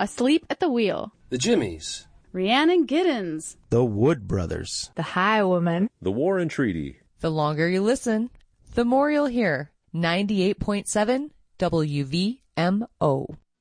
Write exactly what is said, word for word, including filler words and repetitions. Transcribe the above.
Asleep at the Wheel, The Jimmies, Rhiannon Giddens, The Wood Brothers, The Highwoman, The War and Treaty. The longer you listen, the more you'll hear. ninety-eight point seven W V M O.